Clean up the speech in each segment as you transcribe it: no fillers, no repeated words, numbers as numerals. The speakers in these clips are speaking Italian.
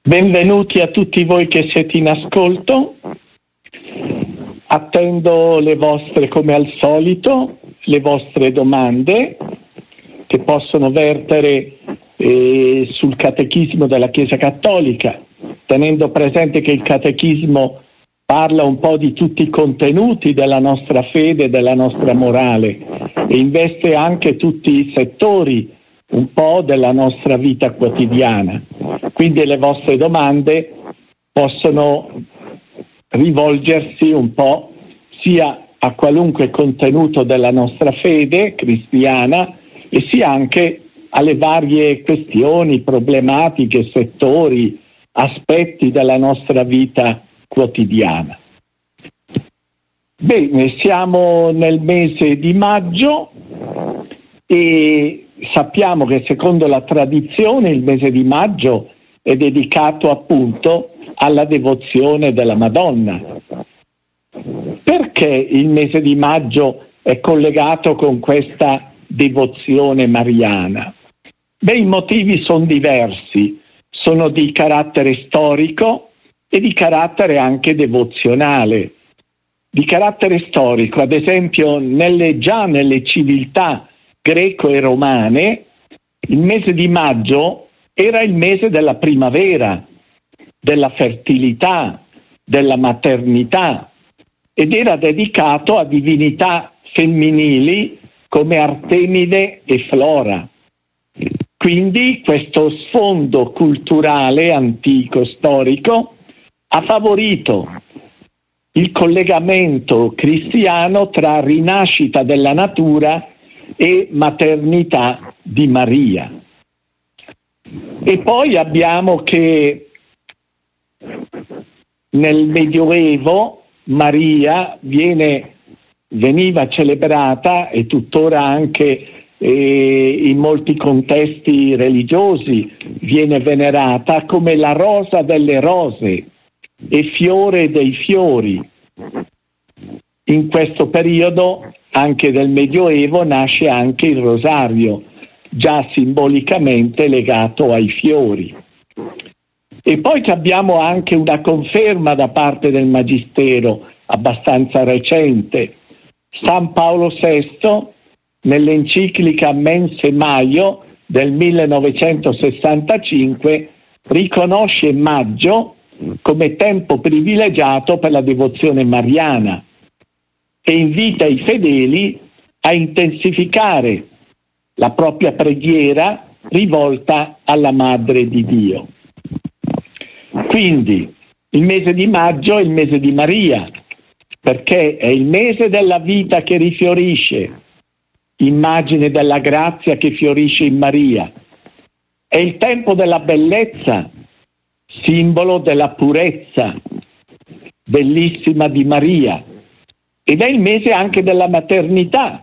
Benvenuti a tutti voi che siete in ascolto. Attendo le vostre, come al solito, le vostre domande che possono vertere sul catechismo della Chiesa Cattolica, tenendo presente che il catechismo parla un po' di tutti i contenuti della nostra fede, della nostra morale, e investe anche tutti i settori un po' della nostra vita quotidiana. Quindi le vostre domande possono rivolgersi un po' sia a qualunque contenuto della nostra fede cristiana e sia anche alle varie questioni, problematiche, settori, aspetti della nostra vita quotidiana. Bene, siamo nel mese di maggio e sappiamo che secondo la tradizione il mese di maggio è dedicato appunto alla devozione della Madonna. Perché il mese di maggio è collegato con questa devozione mariana? I motivi sono diversi, sono di carattere storico e di carattere anche devozionale. Di carattere storico, ad esempio, già nelle civiltà greco e romane, il mese di maggio era il mese della primavera, della fertilità, della maternità, ed era dedicato a divinità femminili come Artemide e Flora. Quindi questo sfondo culturale antico, storico, ha favorito il collegamento cristiano tra rinascita della natura e maternità di Maria. E poi abbiamo che nel Medioevo Maria veniva celebrata e tuttora anche in molti contesti religiosi viene venerata come la rosa delle rose e fiore dei fiori. In questo periodo anche del Medioevo nasce anche il rosario, già simbolicamente legato ai fiori. E poi abbiamo anche una conferma da parte del Magistero, abbastanza recente. San Paolo VI, nell'enciclica Mense Maio del 1965, riconosce maggio come tempo privilegiato per la devozione mariana e invita i fedeli a intensificare la propria preghiera rivolta alla Madre di Dio. Quindi il mese di maggio è il mese di Maria, perché è il mese della vita che rifiorisce, immagine della grazia che fiorisce in Maria. È il tempo della bellezza, simbolo della purezza bellissima di Maria, ed è il mese anche della maternità,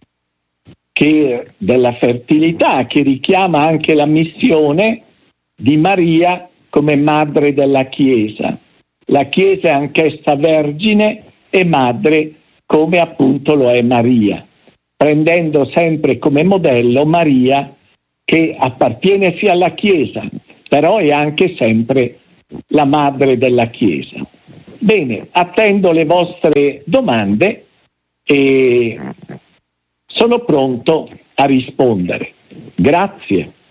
della fertilità, che richiama anche la missione di Maria come madre della Chiesa. La Chiesa è anch'essa vergine e madre, come appunto lo è Maria, prendendo sempre come modello Maria, che appartiene sia alla Chiesa, però è anche sempre la madre della Chiesa. Bene, attendo le vostre domande e sono pronto a rispondere. Grazie.